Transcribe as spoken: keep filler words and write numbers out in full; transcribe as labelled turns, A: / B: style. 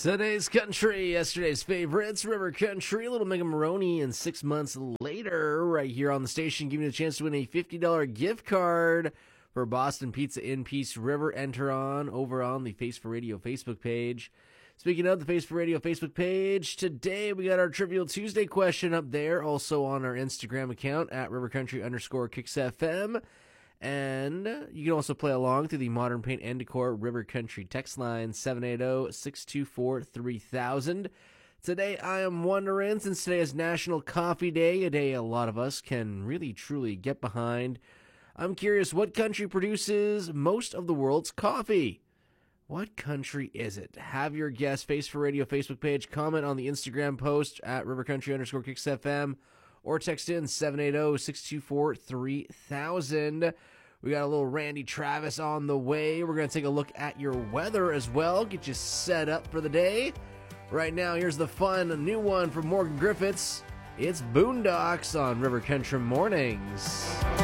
A: Today's country, yesterday's favorites, River Country, Little Mega Maroney, and six months later, right here on the station, giving you a chance to win a fifty dollars gift card for Boston Pizza in Peace River. Enter on over on the Face for Radio Facebook page. Speaking of the Face for Radio Facebook page, today we got our Trivial Tuesday question up there, also on our Instagram account at rivercountry underscore kicks F M. And you can also play along through the Modern Paint and Decor River Country text line, seven eight zero, six two four, three thousand. Today, I am wondering, since today is National Coffee Day, a day a lot of us can really, truly get behind, I'm curious, what country produces most of the world's coffee? What country is it? Have your guess. Face for Radio Facebook page. Comment on the Instagram post at rivercountry underscore kicks F M. Or text in seven eight zero, six two four, three thousand. We got a little Randy Travis on the way. We're going to take a look at your weather as well. Get you set up for the day. Right now, here's the fun, a new one from Morgan Griffiths. It's Boondocks on River Country Mornings.